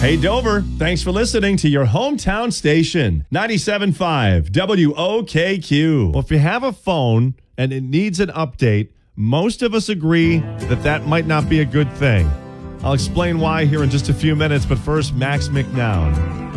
Hey, Dover, thanks for listening to your hometown station, 97.5 WOKQ. Well, if you have a phone and it needs an update, most of us agree that might not be a good thing. I'll explain why here in just a few minutes, but first, Max McNown.